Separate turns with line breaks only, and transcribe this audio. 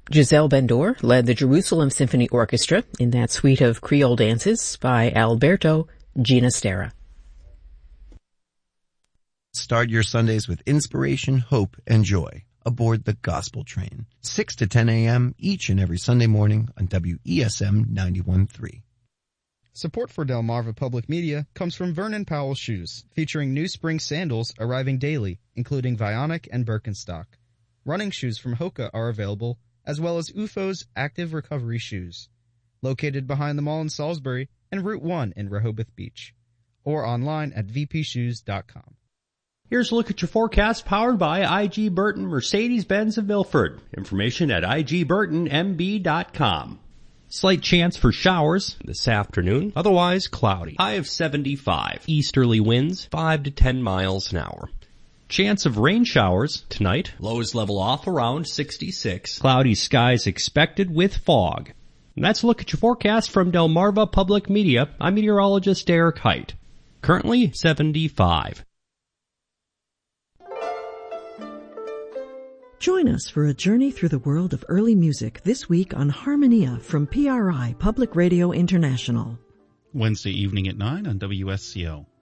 Giselle Bendor led the Jerusalem Symphony Orchestra in that suite of Creole dances by Alberto Ginastera.
Start your Sundays with inspiration, hope, and joy aboard the Gospel Train, 6 to 10 a.m. each and every Sunday morning on WESM 91.3.
Support for Delmarva Public Media comes from Vernon Powell Shoes, featuring new spring sandals arriving daily, including Vionic and Birkenstock. Running shoes from Hoka are available, as well as UFO's Active Recovery Shoes, located behind the mall in Salisbury and Route 1 in Rehoboth Beach, or online at vpshoes.com.
Here's a look at your forecast powered by IG Burton Mercedes-Benz of Milford. Information at igburtonmb.com. Slight chance for showers this afternoon, otherwise cloudy. High of 75. Easterly winds 5 to 10 miles an hour. Chance of rain showers tonight. Lows level off around 66. Cloudy skies expected with fog. And that's a look at your forecast from Delmarva Public Media. I'm meteorologist Derek Height. Currently 75.
Join us for a journey through the world of early music this week on Harmonia from PRI Public Radio International.
Wednesday evening at 9 on WSCO.